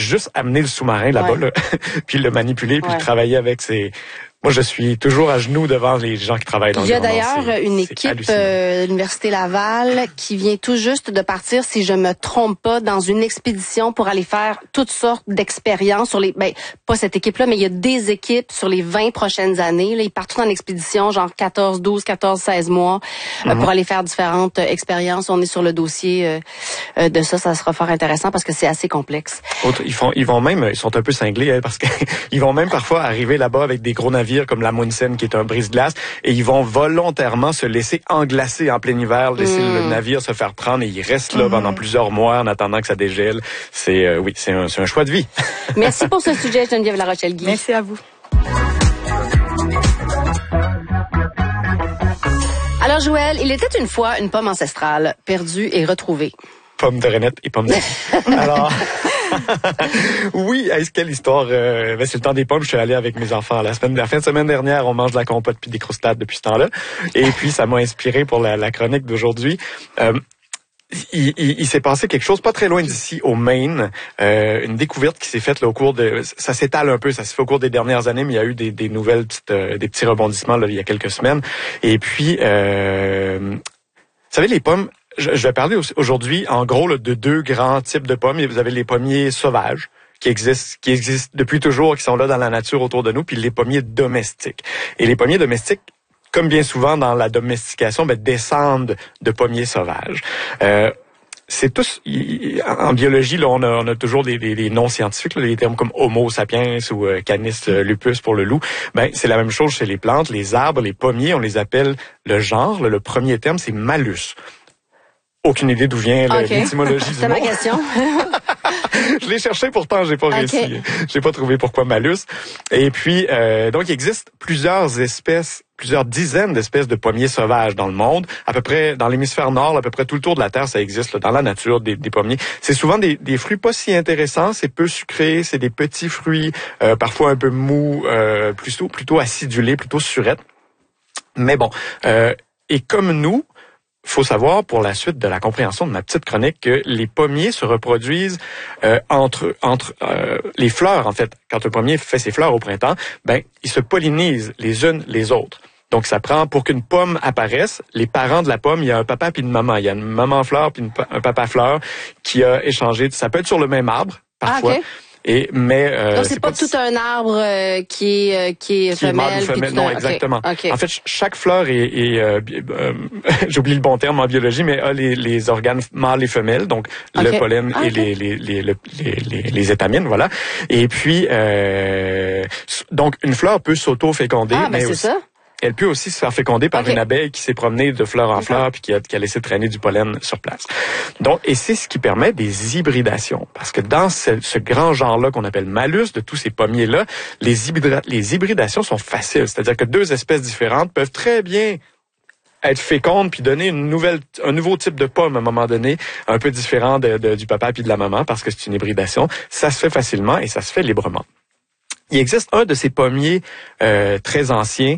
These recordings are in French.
juste amener le sous-marin là-bas, là, puis le manipuler, puis le travailler avec ses... Moi, je suis toujours à genoux devant les gens qui travaillent dans le l'environnement. Il y a d'ailleurs une équipe de l'Université Laval qui vient tout juste de partir, si je me trompe pas, dans une expédition pour aller faire toutes sortes d'expériences sur les... pas cette équipe-là, mais il y a des équipes sur les 20 prochaines années. Là, ils partent tous en expédition, genre 14, 16 mois, pour aller faire différentes expériences. On est sur le dossier de ça. Ça sera fort intéressant parce que c'est assez complexe. Ils vont même... Ils sont un peu cinglés, parce qu'ils vont même parfois arriver là-bas avec des gros navires comme l'Amundsen qui est un brise-glace et ils vont volontairement se laisser englacer en plein hiver, laisser le navire se faire prendre et ils restent là pendant plusieurs mois en attendant que ça dégèle. C'est un choix de vie. Merci pour ce sujet, Geneviève Larochelle-Guy. Merci à vous. Alors Joël, il était une fois une pomme ancestrale perdue et retrouvée. Pomme de Renette et pomme de... Alors... Oui, quelle histoire. C'est le temps des pommes. Je suis allé avec mes enfants la fin de semaine dernière. On mange de la compote puis des croustades depuis ce temps-là. Et puis, ça m'a inspiré pour la chronique d'aujourd'hui. Il s'est passé quelque chose pas très loin d'ici, au Maine. Une découverte qui s'est faite là, au cours de... Ça s'étale un peu, ça se fait au cours des dernières années, mais il y a eu des nouvelles des petits rebondissements là, il y a quelques semaines. Et puis, vous savez, les pommes... Je vais parler aujourd'hui, en gros, là, de deux grands types de pommes. Vous avez les pommiers sauvages, qui existent depuis toujours, qui sont là dans la nature autour de nous, puis les pommiers domestiques. Et les pommiers domestiques, comme bien souvent dans la domestication, descendent de pommiers sauvages. C'est tous, en biologie, là, on a toujours des noms scientifiques, là, des termes comme Homo sapiens ou Canis lupus pour le loup. C'est la même chose chez les plantes, les arbres, les pommiers, on les appelle le genre. Le premier terme, c'est Malus. Aucune idée d'où vient l'étymologie du mot. C'est ma question. Je l'ai cherché, pourtant, j'ai pas réussi. J'ai pas trouvé pourquoi Malus. Et puis, donc, il existe plusieurs dizaines d'espèces de pommiers sauvages dans le monde. À peu près, dans l'hémisphère nord, à peu près tout le tour de la Terre, ça existe, là, dans la nature, des pommiers. C'est souvent des fruits pas si intéressants, c'est peu sucré, c'est des petits fruits, parfois un peu mous, plutôt acidulés, plutôt surettes. Mais bon, et comme nous, faut savoir, pour la suite de la compréhension de ma petite chronique, que les pommiers se reproduisent entre les fleurs, en fait. Quand un pommier fait ses fleurs au printemps, ils se pollinisent les unes les autres. Donc, ça prend, pour qu'une pomme apparaisse, les parents de la pomme, il y a un papa puis une maman. Il y a une maman fleur puis un papa fleur qui a échangé. Ça peut être sur le même arbre, parfois. Donc c'est pas tout un arbre qui est femelle. Non, exactement. En fait, chaque fleur est j'oublie le bon terme en biologie, mais a les organes mâles et femelles, donc le pollen et les étamines, voilà. Et puis donc une fleur peut s'auto-féconder, mais c'est ça. Elle peut aussi se faire féconder par une abeille qui s'est promenée de fleur en fleur puis qui a laissé traîner du pollen sur place. Donc, et c'est ce qui permet des hybridations. Parce que dans ce grand genre-là qu'on appelle Malus, de tous ces pommiers-là, les hybridations sont faciles. C'est-à-dire que deux espèces différentes peuvent très bien être fécondes puis donner un nouveau type de pomme à un moment donné, un peu différent du papa puis de la maman, parce que c'est une hybridation. Ça se fait facilement et ça se fait librement. Il existe un de ces pommiers très anciens,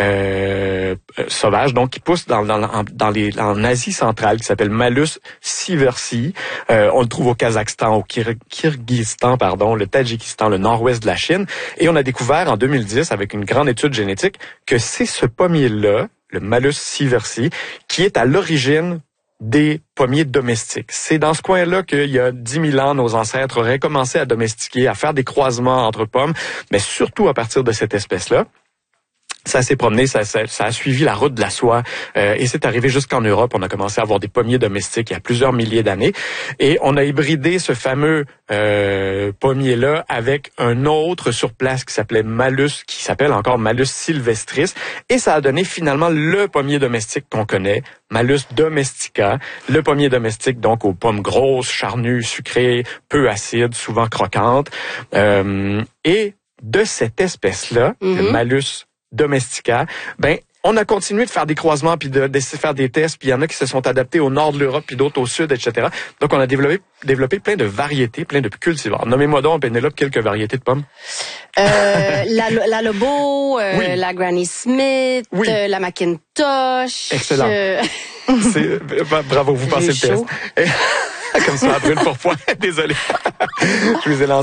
sauvages, donc qui pousse en Asie centrale, qui s'appelle Malus sieversii. On le trouve au Kazakhstan, au Kirghizistan, le Tadjikistan, le nord-ouest de la Chine. Et on a découvert en 2010, avec une grande étude génétique, que c'est ce pommier-là, le Malus sieversii, qui est à l'origine des pommiers domestiques. C'est dans ce coin-là qu'il y a 10 000 ans, nos ancêtres auraient commencé à domestiquer, à faire des croisements entre pommes, mais surtout à partir de cette espèce-là. Ça s'est promené, ça a suivi la route de la soie et c'est arrivé jusqu'en Europe. On a commencé à avoir des pommiers domestiques il y a plusieurs milliers d'années et on a hybridé ce fameux pommier-là avec un autre sur place qui s'appelle encore Malus sylvestris et ça a donné finalement le pommier domestique qu'on connaît, Malus domestica, le pommier domestique donc aux pommes grosses, charnues, sucrées, peu acides, souvent croquantes. Et de cette espèce-là, le Malus domestica, on a continué de faire des croisements puis de faire des tests, puis il y en a qui se sont adaptés au nord de l'Europe puis d'autres au sud, etc. Donc on a développé plein de variétés, plein de cultivars. Nommez-moi donc, Pénélope, quelques variétés de pommes. La Lobo, la Granny Smith, la Macintosh. Excellent. Bravo, vous passez le test. Comme ça, à brûle pour point. Désolé. Je vous ai lancé